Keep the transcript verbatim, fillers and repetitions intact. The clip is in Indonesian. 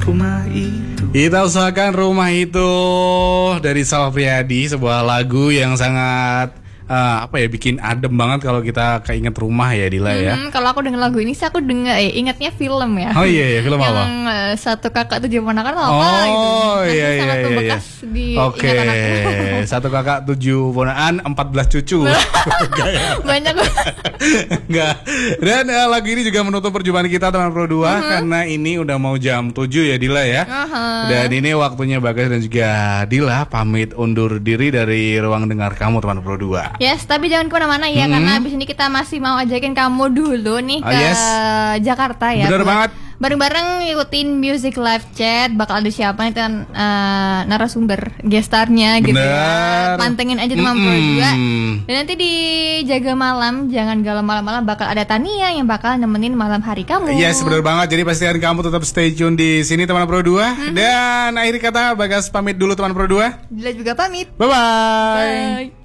rumah itu. Kita usahakan rumah itu dari Salva Priadi, sebuah lagu yang sangat uh, apa ya, bikin adem banget kalau kita keinget rumah ya, Dila ya. Hmm, kalau aku denger lagu ini sih aku denger eh, ingatnya film ya. Oh iya, iya film yang, apa? Yang uh, satu kakak tujuh ponakan apa oh, gitu. Oh iya iya sangat iya. membekas iya. di Oke, ingatan aku. satu kakak tujuh ponakan empat belas cucu. Banyak. Enggak. Dan uh, lagu ini juga menutup perjumpaan kita teman Pro dua uh-huh. karena ini udah mau jam tujuh ya, Dila ya. Uh-huh. Dan ini waktunya Bagas dan juga Dila pamit undur diri dari ruang dengar kamu teman Pro dua. Yes, tapi jangan kemana-mana ya, hmm. karena abis ini kita masih mau ajakin kamu dulu nih oh, ke yes. Jakarta ya. Bener banget. Bareng-bareng ngikutin music live chat. Bakal ada siapa nih kan uh, narasumber gestarnya gitu ya. Pantengin aja teman Pro dua. Dan nanti di Jaga Malam, jangan galau malam-malam, bakal ada Tania yang bakal nemenin malam hari kamu. Yes, bener banget. Jadi pastikan kamu tetap stay tune di sini teman Pro dua. Mm-hmm. Dan akhir kata Bagas pamit dulu teman Pro dua. Dila juga pamit. Bye-bye. Bye.